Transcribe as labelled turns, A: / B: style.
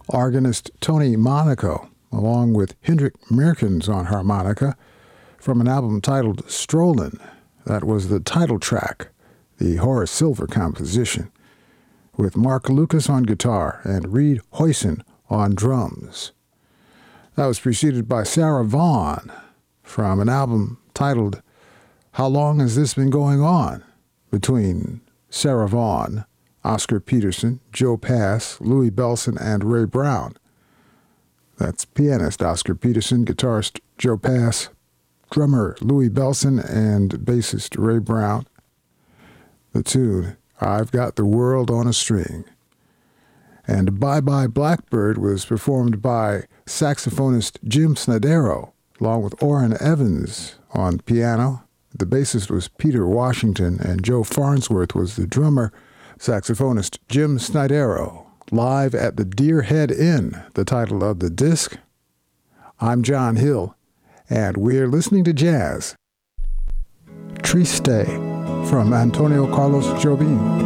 A: organist Tony Monaco, along with Hendrik Merkens on harmonica, from an album titled Strollin'. That was the title track, the Horace Silver composition, with Mark Lucas on guitar and Reed Hoyson on drums. That was preceded by Sarah Vaughan from an album titled How Long Has This Been Going On? Between Sarah Vaughan, Oscar Peterson, Joe Pass, Louis Bellson, and Ray Brown. That's pianist Oscar Peterson, guitarist Joe Pass, drummer Louis Bellson, and bassist Ray Brown. The tune, I've Got the World on a String. And Bye Bye Blackbird was performed by saxophonist Jim Snodero, along with Orrin Evans on piano. The bassist was Peter Washington, and Joe Farnsworth was the drummer. Saxophonist Jim Snodero, live at the Deerhead Inn, the title of the disc. I'm John Hill, and we're listening to jazz. Triste from Antonio Carlos Jobim.